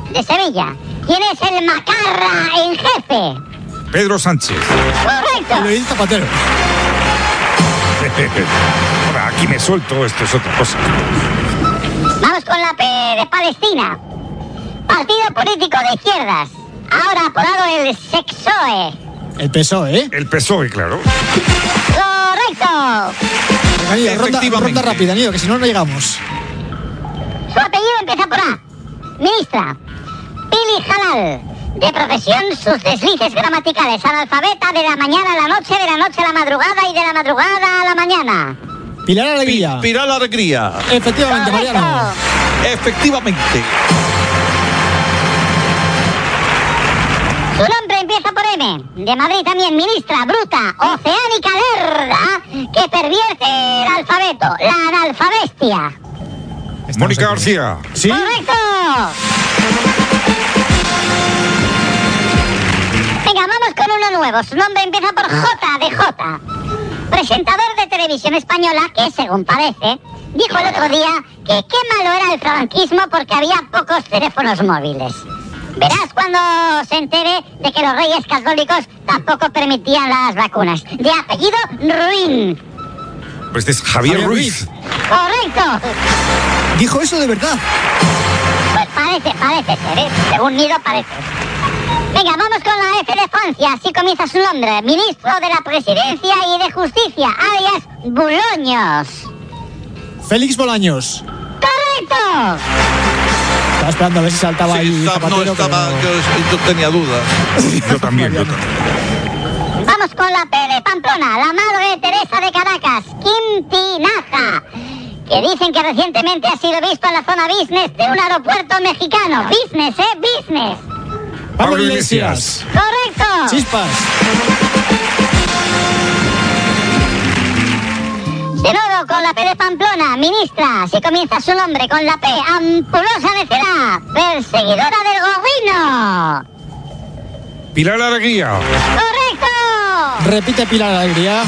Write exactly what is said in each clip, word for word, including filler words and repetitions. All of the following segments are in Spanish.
de Sevilla. ¿Quién es el macarra en jefe? Pedro Sánchez. Correcto. Luis Zapatero. Ahora, aquí me suelto, esto es otra cosa. Vamos con la P de Palestina. Partido político de izquierdas. Ahora apodado el Sexoe. El P S O E, ¿eh? El P S O E, claro. Correcto. Venga, ronda, ronda rápida, Nido, que si no, no llegamos. Su apellido empieza por A. Ministra. Pili Halal. De profesión, sus deslices gramaticales. Analfabeta de la mañana a la noche, de la noche a la madrugada y de la madrugada a la mañana. Pilar Alegría. Pi- Pilar Alegría. Efectivamente, Correcto. Mariano. Efectivamente. Su nombre empieza por M. De Madrid también, ministra, bruta, oceánica lerda, que pervierte el alfabeto, la analfabestia. Estamos Mónica aquí. García. ¿Sí? ¡Correcto! Venga, vamos con uno nuevo. Su nombre empieza por J de J. Presentador de televisión española que, según parece, dijo el otro día que qué malo era el franquismo porque había pocos teléfonos móviles. Verás cuando se entere de que los reyes católicos tampoco permitían las vacunas. De apellido Ruin. Pues este es Javier, Javier Ruiz. Ruiz. Correcto. Dijo eso de verdad. Pues parece, parece ser, ¿eh? Según Nido parece. Venga, vamos con la F de Francia. Así comienza su nombre. Ministro de la Presidencia y de Justicia, alias Buloños. Félix Bolaños. ¡Correcto! Estaba esperando a ver si saltaba Sí, ahí está- Zapatero, no estaba, pero yo, yo tenía dudas. Yo también, yo también. Vamos con la P de Pamplona. La madre Teresa de Caracas, Quintinaja. Que dicen que recientemente ha sido visto en la zona business de un aeropuerto mexicano. Business, ¿eh? Business. Pablo Iglesias. ¡Correcto! Chispas. De nuevo con la P de Pamplona, ministra. Así comienza su nombre con la P. Ampulosa necedad, perseguidora del gorrino. Pilar Alegría. ¡Correcto! Repite Pilar Alegría.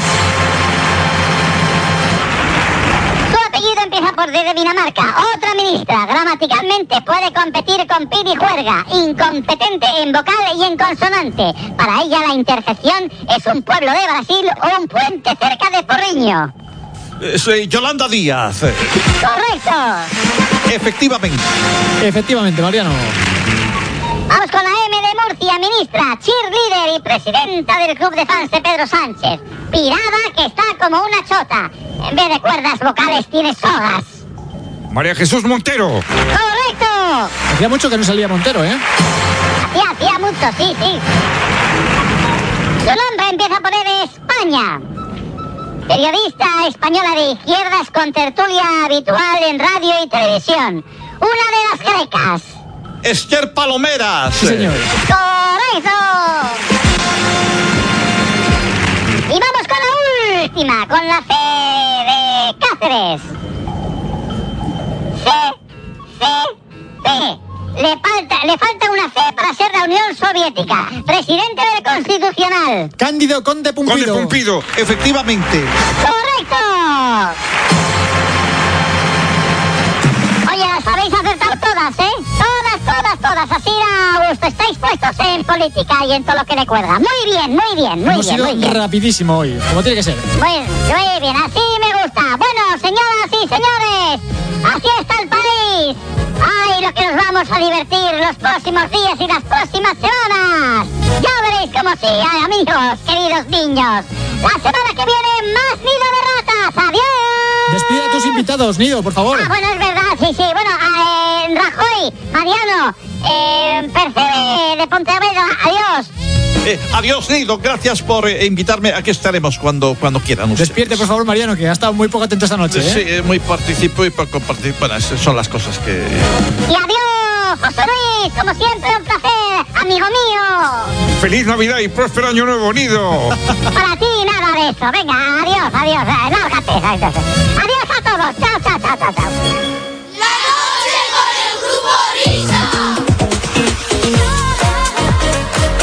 Su apellido empieza por D de Dinamarca. Otra ministra. Gramaticalmente puede competir con Piri Juerga. Incompetente en vocal y en consonante. Para ella la intercepción es un pueblo de Brasil o un puente cerca de Porriño. Eh, soy Yolanda Díaz. eh, ¡Correcto! Efectivamente. Efectivamente, Mariano. Vamos con la M de Murcia, ministra, cheerleader y presidenta del club de fans de Pedro Sánchez. Pirada que está como una chota. En vez de cuerdas vocales tiene sogas. María Jesús Montero. ¡Correcto! Hacía mucho que no salía Montero, ¿eh? Hacía, hacía mucho, sí, sí. Su nombre empieza por E de España. Periodista española de izquierdas con tertulia habitual en radio y televisión. Una de las grecas. Esther Palomeras. Sí, señor. ¡Correcto! Y vamos con la última, con la C de Cáceres. C, C, P. Le falta, le falta una C para ser la Unión Soviética. Presidente del Constitucional. Cándido Conde Conde Pumpido. Pumpido. Efectivamente. ¡Correcto! Oye, las habéis acertado todas, ¿eh? Todas, todas, todas. Así a gusto. Estáis puestos en política y en todo lo que le cuelga. Muy bien, muy bien, muy Hemos bien, ido muy bien. rapidísimo hoy, como tiene que ser. Muy, muy bien, así me gusta. Bueno, señoras y señores, así está el país. ¡Ay, lo que nos vamos a divertir los próximos días y las próximas semanas! Ya veréis cómo sí, ay, amigos, queridos niños. La semana que viene, más Nido de Ratas. ¡Adiós! Despide a tus invitados, Nido, por favor. Ah, bueno, es verdad, sí, sí. Bueno, eh, Rajoy, Mariano, eh, Percebe de Pontevedra, adiós. Eh, adiós, Nido. Gracias por eh, invitarme. Aquí estaremos cuando, cuando quieran ustedes. Despierte, por favor, Mariano, que ha estado muy poco atento esta noche, ¿eh? Sí, eh, muy participo y poco participo. Bueno, esas son las cosas que... Y adiós, José Luis, como siempre, un placer, amigo mío. Feliz Navidad y próspero año nuevo, Nido. Para ti, nada de eso. Venga, adiós, adiós, eh, lárgate. Adiós a todos. Chao, chao, chao, chao, chao. La noche con el grupo Risa. Buenas noches.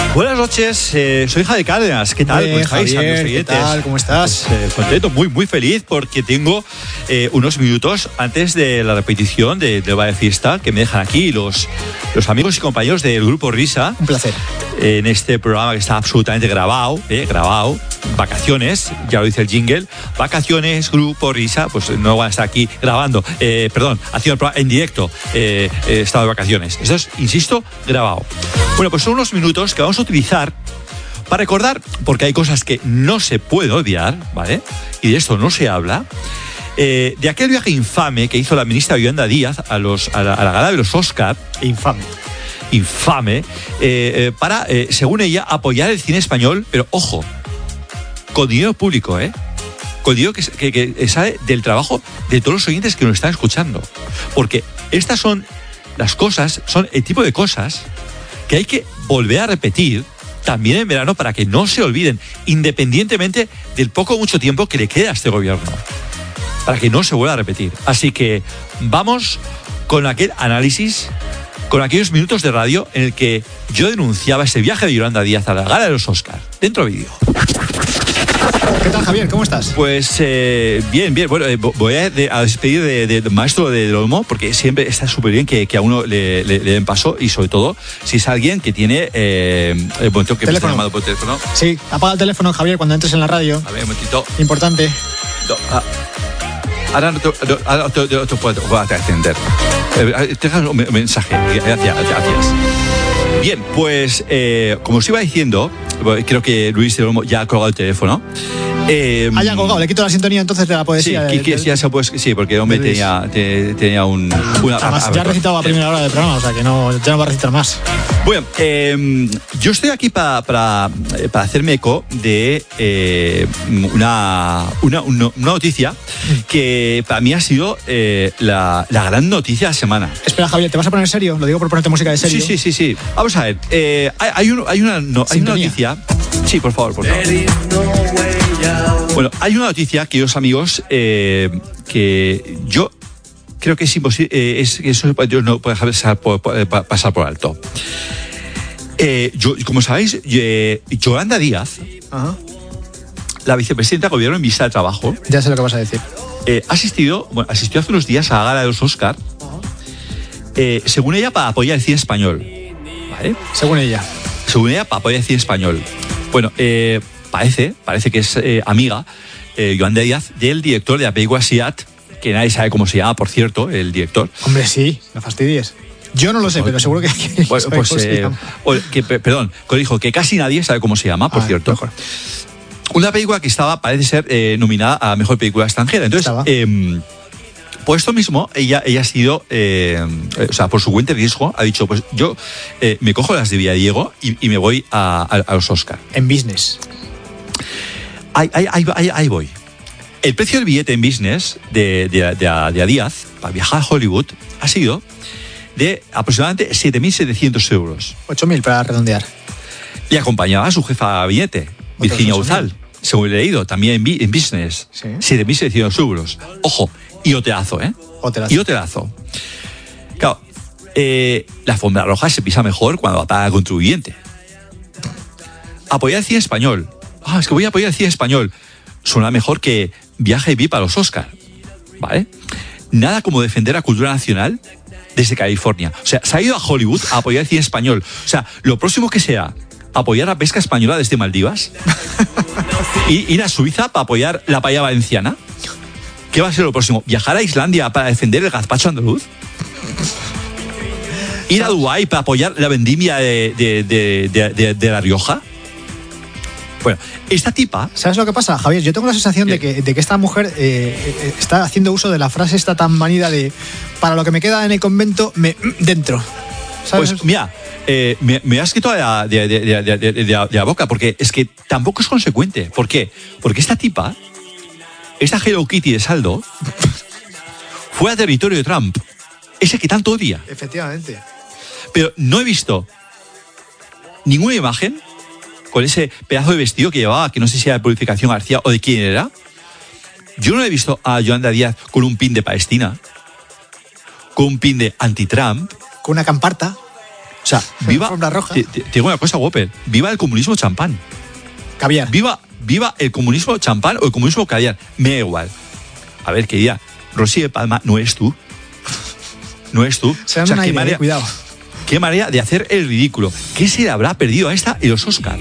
noches, eh, soy Javier Cárdenas. ¿Qué tal? Bien, ¿Cómo estáis, Javier, amigos ¿qué oyentes? tal? ¿Cómo estás? Pues, eh, contento, muy, muy feliz porque tengo eh, unos minutos antes de la repetición de, de Valle Fiesta que me dejan aquí los, los amigos y compañeros del Grupo Risa. Un placer. En este programa que está absolutamente grabado, eh, grabado, vacaciones, ya lo dice el jingle, vacaciones, Grupo Risa, pues no van a estar aquí grabando, eh, perdón, haciendo el programa en directo, eh, eh, estado de vacaciones. Esto es, insisto, grabado. Bueno, pues son unos minutos que vamos a utilizar para recordar, porque hay cosas que no se pueden olvidar, ¿vale? Y de esto no se habla. Eh, de aquel viaje infame que hizo la ministra Yolanda Díaz a, los, a, la, a la gala de los Oscar. Infame. Infame. Eh, eh, para, eh, según ella, apoyar el cine español, pero ojo, con dinero público, ¿eh? Con dinero que, que, que sale del trabajo de todos los oyentes que nos están escuchando. Porque estas son las cosas, son el tipo de cosas que hay que volver a repetir también en verano para que no se olviden, independientemente del poco o mucho tiempo que le queda a este gobierno, para que no se vuelva a repetir. Así que vamos con aquel análisis, con aquellos minutos de radio en el que yo denunciaba ese viaje de Yolanda Díaz a la gala de los Oscar. Dentro vídeo. ¿Qué tal, Javier? ¿Cómo estás? Pues eh, bien, bien. Bueno, eh, voy a, de, a despedir del de, de maestro de, del Olmo, porque siempre está súper bien que, que a uno le, le, le den paso, y sobre todo si es alguien que tiene eh, el momento que me está llamando por teléfono. Sí, apaga el teléfono, Javier, cuando entres en la radio. A ver, un momentito. Importante. No, ah, ahora no te, no, ahora te, te, te puedo, puedo atender. Eh, te dejas un mensaje. Gracias, gracias. Bien, pues eh, como os iba diciendo, creo que Luis del Olmo ya ha colgado el teléfono. Eh, ah, ya ha colgado, le quito la sintonía entonces de la poesía. Sí, que, que, ya se puede, sí, porque el hombre tenía, te, tenía un... Una, Además, a, a, ya ha recitado a primera hora del programa, o sea que no, ya no va a recitar más. Bueno, eh, yo estoy aquí para para para hacerme eco de eh, una, una, una noticia que para mí ha sido eh, la, la gran noticia de la semana. Espera, Javier, ¿te vas a poner serio? Lo digo por ponerte música de serio. Sí, sí, sí, sí. Vamos a ver, eh, hay, hay, un, hay, una, no, hay una noticia... Sí, por favor, por favor. Bueno, hay una noticia, queridos amigos, eh, que yo creo que es imposible, eh, es que eso yo no puedo dejar pasar por, pasar por alto. Eh, yo, como sabéis, eh, Yolanda Díaz, Ajá. la vicepresidenta de gobierno en vista de trabajo, ya sé lo que vas a decir, eh, asistido, bueno, asistió hace unos días a la gala de los Oscar, eh, según ella, para apoyar el cine español. ¿Vale? Según ella. Según ella, para apoyar el cine español. Bueno, eh, parece, parece que es eh, amiga, eh, Yolanda Díaz, del director de la película Siat, que nadie sabe cómo se llama, por cierto, el director. Hombre, sí, no fastidies. Yo no lo sé, pero seguro que... que bueno, pues, eh, o, que, perdón, dijo que casi nadie sabe cómo se llama, por ah, cierto. Mejor. Una película que estaba, parece ser, eh, nominada a Mejor Película Extranjera. Entonces, eh, por esto mismo, ella, ella ha sido, eh, o sea, por su cuenta de riesgo, ha dicho, pues yo eh, me cojo las de Villadiego y, y me voy a, a, a los Oscar. En business. Ahí, ahí, ahí, ahí voy. El precio del billete en business de, de, de, de, de Díaz para viajar a Hollywood ha sido de aproximadamente siete mil setecientos euros. ocho mil para redondear. Le acompañaba a su jefa de gabinete, Virginia Uzal, según he leído, también en, en business. ¿Sí? siete mil setecientos euros. Ojo, y hotelazo, ¿eh? Hotelazo. Y hotelazo. Claro, eh, la alfombra roja se pisa mejor cuando va para el contribuyente. Apoyar el cine español. Ah, es que voy a apoyar el cine español. Suena mejor que viaje y vi para los Oscar. ¿Vale? Nada como defender la cultura nacional desde California. O sea, se ha ido a Hollywood a apoyar el cine español. O sea, lo próximo que sea apoyar la pesca española desde Maldivas y ir a Suiza para apoyar la paella valenciana. ¿Qué va a ser lo próximo? ¿Viajar a Islandia para defender el gazpacho andaluz? ¿Ir a Dubái para apoyar la vendimia de, de, de, de, de, de La Rioja? Bueno, esta tipa... ¿Sabes lo que pasa, Javier? Yo tengo la sensación de que, de que esta mujer eh, está haciendo uso de la frase esta tan manida de para lo que me queda en el convento, me dentro. ¿Sabes? Pues mira, eh, me, me has quitado de la, de, de, de, de, de, de la boca, porque es que tampoco es consecuente. ¿Por qué? Porque esta tipa, esta Hello Kitty de saldo, fue a territorio de Trump, ese que tanto odia. Efectivamente. Pero no he visto ninguna imagen con ese pedazo de vestido que llevaba, que no sé si era de Purificación García o de quién era. Yo no he visto a Yolanda Díaz con un pin de Palestina, con un pin de anti-Trump, con una camparta. O sea, viva... Alfombra roja. Te, te, te digo una cosa, Whopper. Viva el comunismo champán. Caviar. Viva, viva el comunismo champán o el comunismo caviar. Me da igual. A ver, querida, Rosy de Palma no es tú. No es tú. Se dan o sea, una qué idea, manera, eh, cuidado. Qué manera de hacer el ridículo. ¿Qué se le habrá perdido a esta en los Oscars?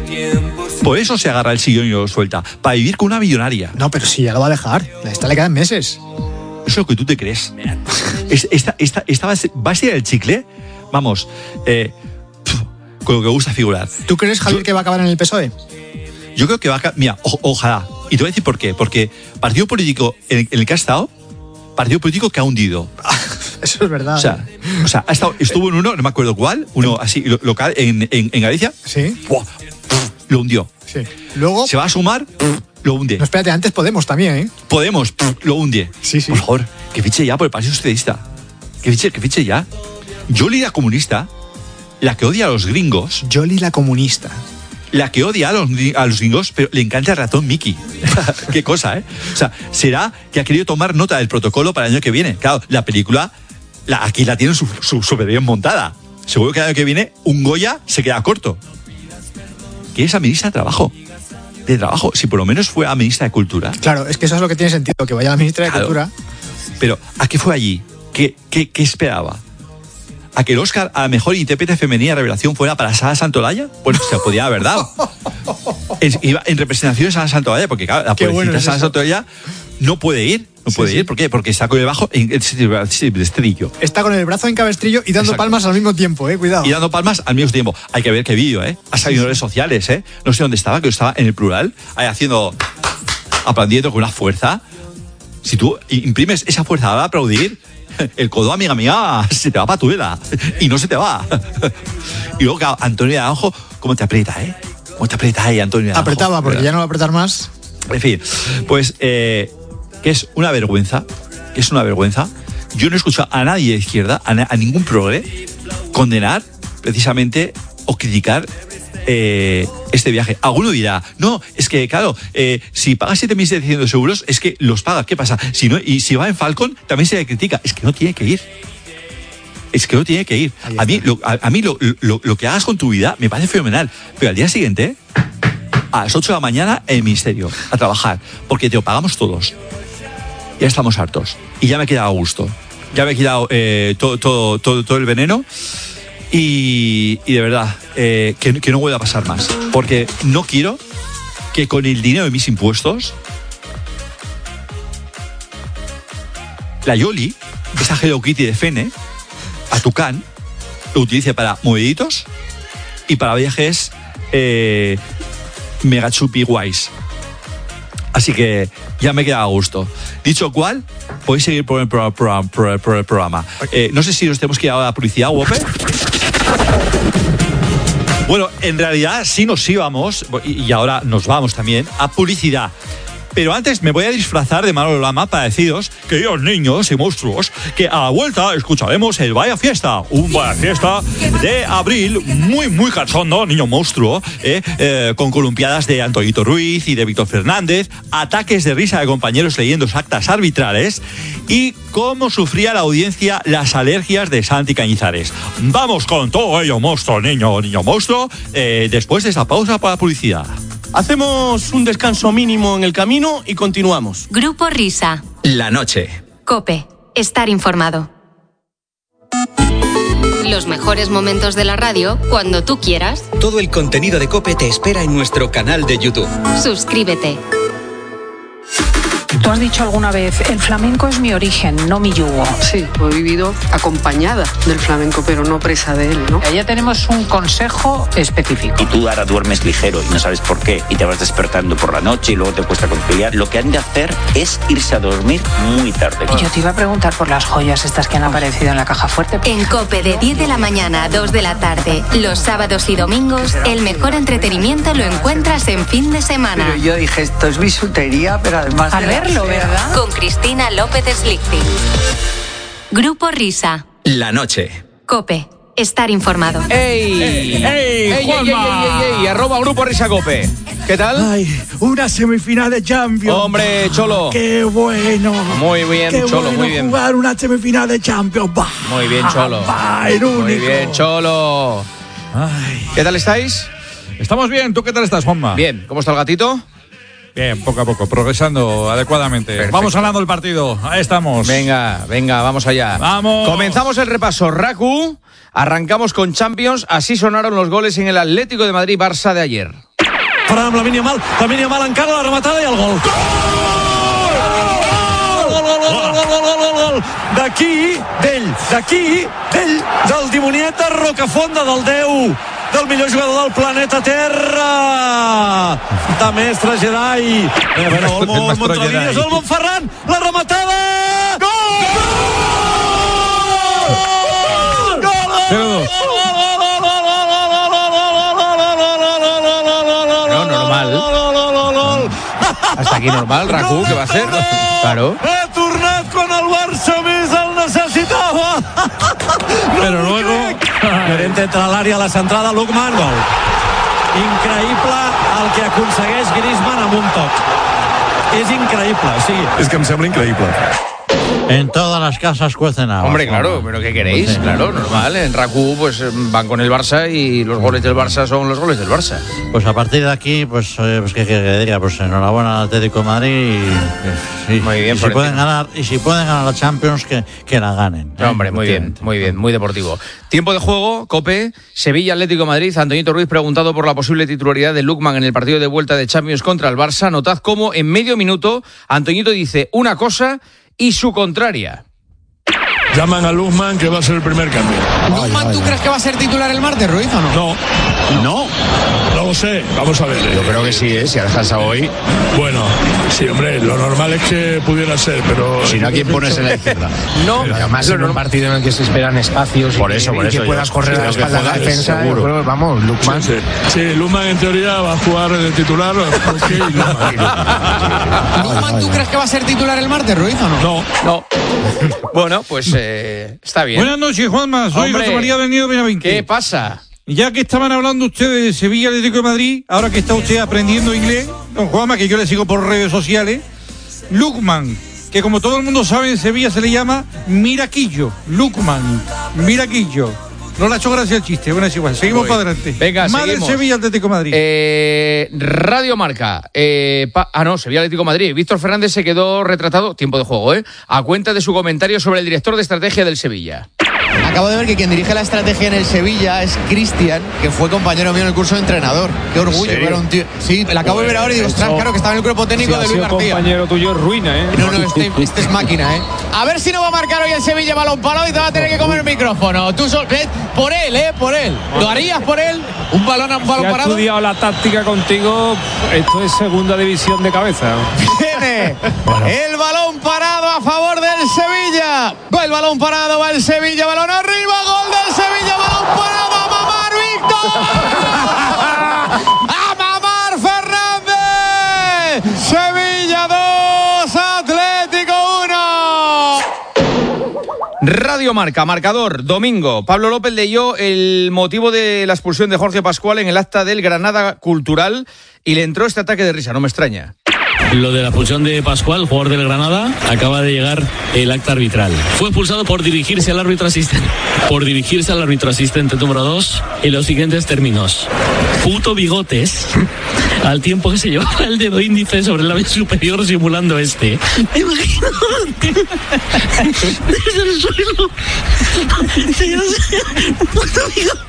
Por eso se agarra el sillón y lo suelta. Para vivir con una millonaria. No, pero sí, ya lo va a dejar. A esta le quedan meses. Eso es lo que tú te crees. Es- Esta, esta, esta va a ser- va a ser el chicle. Vamos, eh, pf, con lo que gusta figurar. ¿Tú crees, Javier, Yo- que va a acabar en el P S O E? Yo creo que va a... ca- Mira, o- ojalá. Y te voy a decir por qué. Porque partido político en el, en el que ha estado, partido político que ha hundido. Eso es verdad. O sea, o sea ha estado, estuvo en uno, no me acuerdo cuál, uno así lo- local en, en, en Galicia. Sí, ¡Buah! Pf, lo hundió. sí. Luego, Se va a sumar, pf, lo hunde. no, espérate, antes Podemos también, ¿eh? Podemos, pf, lo hunde. Sí, sí. Por favor, que fiche ya por el Partido Socialista. Que fiche, que fiche ya. Yoli, la comunista, la que odia a los gringos, Yoli la comunista. la que odia a los, gri- a los gringos, pero le encanta el ratón Mickey. Qué cosa, ¿eh? O sea, será que ha querido tomar nota del protocolo para el año que viene. Claro, la película, la, aquí la tienen súper su, súper bien montada. Seguro que el año que viene un Goya se queda corto. Que es ministra de Trabajo. De Trabajo. Si por lo menos fue a ministra de Cultura. Claro, es que eso es lo que tiene sentido, que vaya la ministra de Claro. Cultura. Pero, ¿a qué fue allí? ¿Qué, qué, qué esperaba? ¿A que el Oscar a la mejor intérprete femenina revelación fuera para Sara Santolaya? Bueno, se lo podía haber dado. Es- iba en representación de Sara Santolaya, porque claro, la Qué pobrecita bueno es Sara eso. Santolaya no puede ir. No Sí, puede sí. ir. ¿Por qué? Porque está con el bajo en el estribillo. Está con el brazo en cabestrillo y dando Exacto. palmas al mismo tiempo, ¿eh? Cuidado. Y dando palmas al mismo tiempo. Hay que ver qué vídeo, ¿eh? Ha salido en redes sociales, ¿eh? No sé dónde estaba, que estaba en el plural, ahí haciendo, aplaudiendo con una fuerza. Si tú imprimes esa fuerza a aplaudir, el codo, amiga mía, se te va para tu vela. Y no se te va. Y luego, claro, Antonio de Naranjo, ¿cómo te aprieta, eh? ¿Cómo te aprieta ahí, Antonio de Naranjo? Apretaba, porque ¿Verdad? ya no va a apretar más. En fin, pues eh, que es una vergüenza, que es una vergüenza. Yo no he escuchado a nadie de izquierda, a, na- a ningún progre, condenar precisamente o criticar eh, este viaje. Alguno dirá, no, es que claro, eh, si pagas siete mil setecientos euros, es que los paga. ¿Qué pasa? Si no, y si va en Falcon, también se le critica. Es que no tiene que ir. Es que no tiene que ir. Ahí A mí, está. lo, a, a mí lo, lo, lo que hagas con tu vida me parece fenomenal. Pero al día siguiente, a las ocho de la mañana, en el ministerio, a trabajar. Porque te lo pagamos todos. Ya estamos hartos. Y ya me he quedado a gusto. Ya me he quedado eh, todo, todo, todo, todo el veneno. Y, y de verdad, eh, que, que no vuelva a pasar más. Porque no quiero que con el dinero de mis impuestos, la Yoli, esa Hello Kitty de Fene, a Tucán, lo utilice para moveditos y para viajes eh, mega chupi guays. Así que ya me queda a gusto. Dicho cual, podéis seguir por el, pro- pro- pro- por el programa. Eh, no sé si nos tenemos que ir a la publicidad, Wope. Bueno, en realidad sí nos íbamos, y y ahora nos vamos también, a publicidad. Pero antes me voy a disfrazar de Manolo Lama para deciros, queridos niños y monstruos, que a la vuelta escucharemos el Vaya Fiesta, un Vaya Fiesta de abril muy, muy cachondo, niño monstruo, eh, eh, con columpiadas de Antonito Ruiz y de Víctor Fernández, ataques de risa de compañeros leyendo actas arbitrales y cómo sufría la audiencia las alergias de Santi Cañizares. Vamos con todo ello, monstruo, niño, niño monstruo, eh, después de esa pausa para la publicidad. Hacemos un descanso mínimo en el camino y continuamos. Grupo Risa. La noche. Cope. Estar informado. Los mejores momentos de la radio cuando tú quieras. Todo el contenido de COPE te espera en nuestro canal de YouTube. Suscríbete. Tú has dicho alguna vez, el flamenco es mi origen, no mi yugo. Sí, he vivido acompañada del flamenco, pero no presa de él, ¿no? Ya tenemos un consejo específico. Y tú ahora duermes ligero y no sabes por qué, y te vas despertando por la noche y luego te cuesta conciliar. Lo que han de hacer es irse a dormir muy tarde. Y yo te iba a preguntar por las joyas estas que han aparecido en la caja fuerte. En Cope de diez de la mañana a dos de la tarde, los sábados y domingos, el mejor entretenimiento lo encuentras en fin de semana. Pero yo dije, esto es bisutería, pero además... A de verlo, ¿verdad? Con Cristina López Slichting. Grupo Risa. La noche. Cope. estar informado. ¡Ey! ¡Ey, ¡Ey, ey, Juanma! ey, ey, ey! Arroba Grupo Risa Cope. ¿Qué tal? Ay, una semifinal de Champions. Hombre, Cholo. ¡Qué bueno! Muy bien, Qué Cholo, bueno muy bien. jugar una semifinal de Champions. Bah, Muy bien, Cholo. bah, el único. Muy bien, Cholo. Ay. ¿Qué tal estáis? Estamos bien. ¿Tú qué tal estás, Juanma? Bien. ¿Cómo está el gatito? Bien, poco a poco, progresando adecuadamente. Perfecto. Vamos ganando el partido. Ahí estamos. Venga, venga, vamos allá. ¡Vamos! Comenzamos el repaso. Raku, arrancamos con Champions. Así sonaron los goles en el Atlético de Madrid-Barça de ayer. Para amb Lamine Yamal, Lamine Yamal encara la rematada i el gol. Gol! Gol, gol, gol, gol, gol, gol, gol. D'aquí, d'ell, d'aquí, d'ell, del dimonieta Rocafonda, del Déu, del millor jugador del planeta Terra, de mestre Jedi. A veure, Olmo, Olmo entre línies, Olmo en Ferran, la rematada! Gol! Gol! cero dos. No, normal. Hasta aquí normal, Raku, ¿qué va a hacer? Claro. Ha tornat quan el Barça més el necessitava. Pero luego... Llorente entra a l'àrea, a la centrada, Lukman, gol. Increïble el que aconsegueix Griezmann amb un toc. És increïble, o sigui... És que em sembla increïble. En todas las casas cuecen habas. Hombre, claro, pero ¿qué queréis? Sí. Claro, normal. En Raku pues van con el Barça y los goles del Barça son los goles del Barça. Pues a partir de aquí, pues, eh, pues qué quiere que diga, pues enhorabuena al Atlético de Madrid y, y, Muy bien, y si Florentino. pueden ganar y si pueden ganar la Champions que, que la ganen. No, hombre, muy bien, muy bien, muy deportivo. Tiempo de juego, Cope, Sevilla, Atlético de Madrid. Antoñito Ruiz preguntado por la posible titularidad de Lukman en el partido de vuelta de Champions contra el Barça. Notad cómo en medio minuto Antoñito dice una cosa y su contraria. Llaman a Lukman, que va a ser el primer cambio. ¿Lukman tú crees que va a ser titular el martes, Ruiz, o no? No. No. No lo sé, vamos a ver. Yo creo que sí, ¿eh? Si ha descansado hoy. Bueno, sí, hombre, lo normal es que pudiera ser, pero... Si no, ¿a quién pones en la izquierda? No, pero además en un partido en el que se esperan espacios Por y, eso, que, por y que eso, puedas yo- correr sí, a la lo que espalda de la juegas, defensa, seguro. yo creo que, vamos, Lukman. Sí, sí. Sí, Lukman en teoría va a jugar de titular. Porque ¿Lukman tú crees que va a ser titular el martes, Ruiz, o no? No. No. Bueno, pues eh, está bien. Buenas noches, Juanma. Soy Hombre, José María Venido Benavente. ¿Qué pasa? Ya que estaban hablando ustedes de Sevilla, Atlético de Madrid, ahora que está usted aprendiendo inglés, don Juanma, que yo le sigo por redes sociales, Lukman, que como todo el mundo sabe, en Sevilla se le llama Miraquillo. Lukman, Miraquillo. No le ha hecho gracia el chiste, bueno, es igual. Seguimos Muy para bien. adelante. Venga, Más seguimos. de Sevilla, Atlético de Madrid. Eh, Radio Marca. Eh, pa- ah, no, Sevilla Atlético de Madrid. Víctor Fernández se quedó retratado, tiempo de juego, ¿eh? A cuenta de su comentario sobre el director de estrategia del Sevilla. Acabo de ver que quien dirige la estrategia en el Sevilla es Cristian, que fue compañero mío en el curso de entrenador. Qué orgullo ver a un tío. Sí, le acabo de ver ahora y digo, ostras, claro que estaba en el cuerpo técnico de Luis García. compañero tuyo es ruïna, eh? No, no, este, este es máquina, ¿eh? A ver si no va a marcar hoy el Sevilla balón parado y te va a tener que comer el micrófono. Tú sol, ves, por él, ¿eh? Por él. ¿Lo harías por él? ¿Un balón a un balón Si ha parado? estudiado la táctica contigo, esto es segunda división de cabeza. Viene el balón parado a favor del Sevilla. Va el balón parado, va el Sevilla, balón arriba, gol del Sevilla, balón parado, a mamar Víctor. A mamar Fernández. Sevilla dos, Atlético uno. Radio Marca, marcador, domingo. Pablo López leyó el motivo de la expulsión de Jorge Pascual en el acta del Granada Cultural y le entró este ataque de risa, no me extraña. Lo de la expulsión de Pascual, jugador del Granada, acaba de llegar el acta arbitral. Fue expulsado por dirigirse al árbitro asistente. Por dirigirse al árbitro asistente número dos en los siguientes términos. Puto bigotes, al tiempo que se llevaba el dedo índice sobre el labio superior simulando este. Me imagino desde el suelo. Puto bigotes.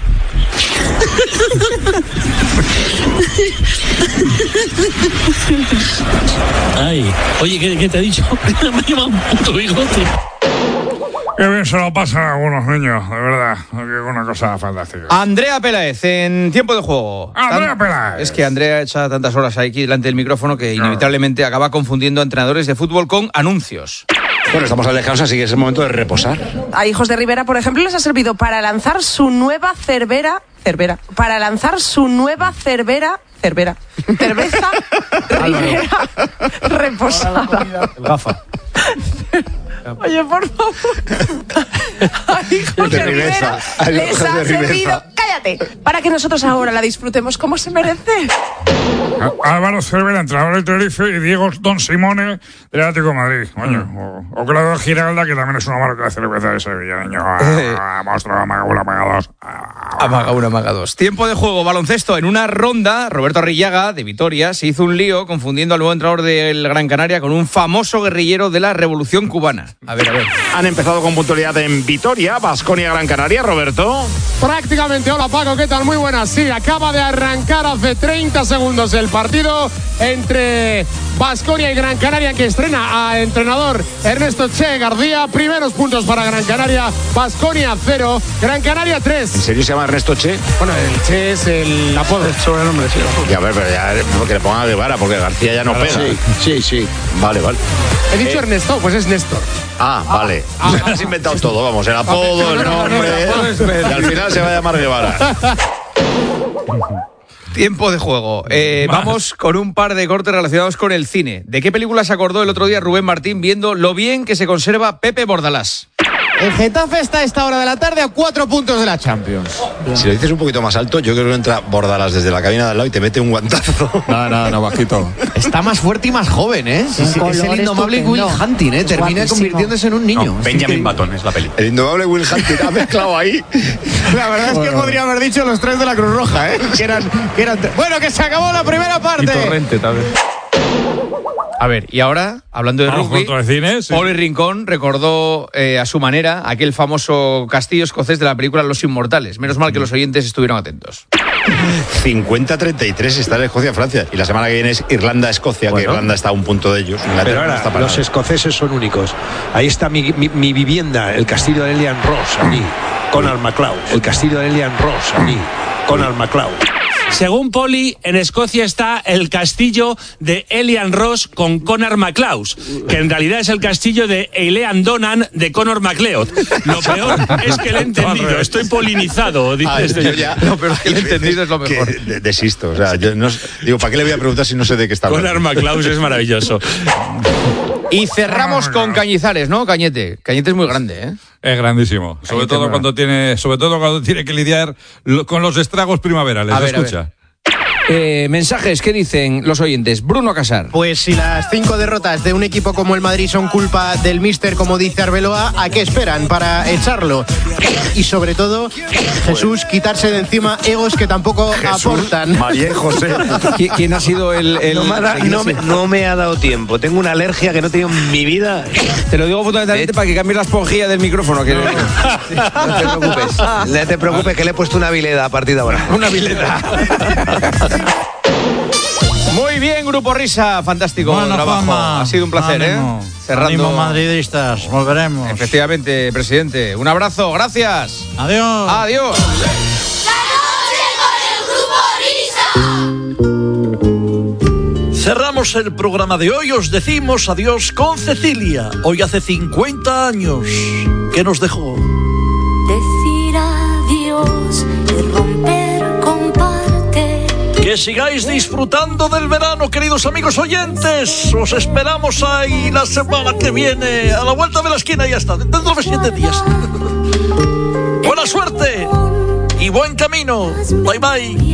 Ay, oye, ¿qué, qué te ha dicho? Me lleva un puto bigote. Qué bien se lo pasan algunos niños, de verdad. Es una cosa fantástica. Andrea Peláez, en tiempo de juego. Andrea Tan- Peláez. Es que Andrea echa tantas horas aquí delante del micrófono que inevitablemente acaba confundiendo a entrenadores de fútbol con anuncios. Bueno, estamos al descanso, así que es el momento de reposar. A Hijos de Rivera, por ejemplo, les ha servido para lanzar su nueva cervera, cervera, para lanzar su nueva cervera, cervera, cerveza Rivera reposada. El gafa. Oye, por favor. Ay, José Rivera, les ha servido. Cállate, para que nosotros ahora la disfrutemos como se merece. Álvaro Cervera, entrenador del Tenerife, y Diego Don Simone, del Atlético de Madrid. Coño, mm. o, o Claudio Giralda, que también es una marca de cerveza de Sevilla, niño. Ah, monstruo, amaga uno, amaga dos. Amaga uno, amaga dos. Tiempo de juego, baloncesto. En una ronda, Roberto Arrillaga, de Vitoria, se hizo un lío confundiendo al nuevo entrenador del Gran Canaria con un famoso guerrillero de la Revolución Cubana. A ver, a ver. Han empezado con puntualidad en Vitoria, Baskonia, Gran Canaria, Roberto. Prácticamente, hola Paco, ¿qué tal? Muy buenas. Sí, acaba de arrancar hace treinta segundos el partido entre Baskonia y Gran Canaria, que estrena a entrenador Ernesto Che García. Primeros puntos para Gran Canaria, Baskonia cero, Gran Canaria tres. ¿En serio se llama Ernesto Che? Bueno, el Che es el apodo, el sobrenombre, sí. Ya, a ver, pero ya que le pongan de vara, porque García ya no Claro, pega. sí, sí, sí. Vale, vale. He dicho Eh, Ernesto, pues es Néstor. Ah, vale. Ah, ah, has inventado todo, vamos, el apodo, el nombre. Y al final se va a llamar Guevara. Tiempo de juego. Eh, vamos con un par de cortes relacionados con el cine. ¿De qué película se acordó el otro día Rubén Martín viendo lo bien que se conserva Pepe Bordalás? El Getafe está a esta hora de la tarde a cuatro puntos de la Champions. Si lo dices un poquito más alto, yo creo que entra Bordalas desde la cabina de al lado y te mete un guantazo. No, no, no, bajito. Está más fuerte y más joven, ¿eh? Sí, sí, es el indomable Will Hunting, ¿eh? Termina guapísimo. Convirtiéndose en un niño. No, Benjamin Button es la peli. El indomable Will Hunting ha mezclado ahí. La verdad es que bueno. Podría haber dicho los tres de la Cruz Roja, ¿eh? Que eran, que eran bueno, que se acabó la primera parte. Y Torrente también. A ver, y ahora, hablando de Vamos rugby, con cine, sí. Poli Rincón recordó eh, a su manera aquel famoso castillo escocés de la película Los Inmortales. Menos mal que los oyentes estuvieron atentos. cincuenta a treinta y tres está en Escocia-Francia. Y la semana que viene es Irlanda-Escocia, bueno. Que Irlanda está a un punto de ellos. Pero ahora, no los escoceses son únicos. Ahí está mi, mi, mi vivienda, el castillo de Elian Ross, allí. Conor McLeod. El castillo de Elian Ross, allí. Conor McLeod. Según Poli, en Escocia está el castillo de Elian Ross con Conor McLeod, que en realidad es el castillo de Eilean Donan de Conor McLeod. Lo peor es que le he entendido, estoy polinizado, dice ah, este. Ya, lo peor es que le he entendido es lo mejor. De, desisto, o sea, yo no digo, ¿para qué le voy a preguntar si no sé de qué está hablando? Conor McLeod es maravilloso. Y cerramos con Cañizares, ¿no? Cañete. Cañete es muy grande, ¿eh? Es grandísimo. Cañete sobre todo cuando tiene, sobre todo cuando tiene que lidiar lo, con los estragos primaverales. A ver, escucha. A ver. Eh, mensajes, ¿qué dicen los oyentes? Bruno Casar. Pues si las cinco derrotas de un equipo como el Madrid son culpa del míster, como dice Arbeloa, ¿a qué esperan para echarlo? Y sobre todo, Jesús, quitarse de encima egos que tampoco Jesús, aportan. María y José. ¿Quién ha sido el...? el no, me da, no, me, no me ha dado tiempo. Tengo una alergia que no he tenido en mi vida. Te lo digo fundamentalmente ¿Eh? para que cambies la esponjilla del micrófono. Que no. no te preocupes. No te preocupes que le he puesto una vileda a partir de ahora. Una vileda. Muy bien, Grupo Risa, fantástico bueno, trabajo. Fama. Ha sido un placer, Ánimo. ¿eh? Cerrando. Ánimo, madridistas, volveremos. Efectivamente, presidente. Un abrazo, gracias. Adiós. Adiós. Cerramos el programa de hoy, os decimos adiós con Cecilia. Hoy hace cincuenta años que nos dejó. Decir adiós y romper comparte. Que sigáis disfrutando del verano, queridos amigos oyentes. Os esperamos ahí la semana que viene, a la vuelta de la esquina, ya está, dentro de siete días. Buena suerte y buen camino. Bye bye.